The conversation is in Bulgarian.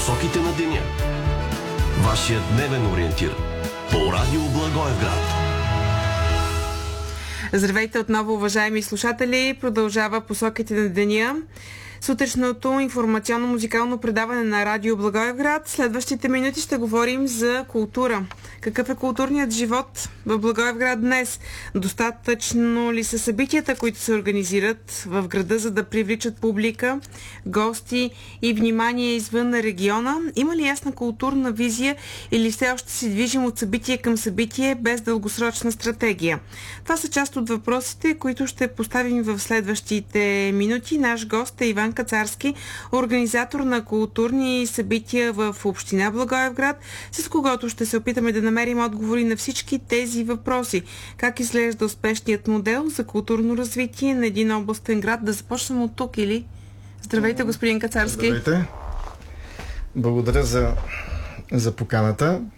посоките на деня. Вашият дневен ориентир по Радио Благоевград. Здравейте отново, уважаеми слушатели. Продължава посоките на деня. Сутрешното информационно-музикално предаване на Радио Благоевград. Следващите минути ще говорим за култура. Какъв е културният живот в Благоевград днес? Достатъчно ли са събитията, които се организират в града, за да привличат публика, гости и внимание извън региона? Има ли ясна културна визия или все още се движим от събитие към събитие без дългосрочна стратегия? Това са част от въпросите, които ще поставим в следващите минути. Наш гост е Иван Кацарски, организатор на културни събития в община Благоевград, с когото ще се опитаме да намерим отговори на всички тези въпроси. Как изглежда успешният модел за културно развитие на един областен град? Да започнем от тук, или? Здравейте, господин Кацарски. Здравейте. Благодаря за поканата.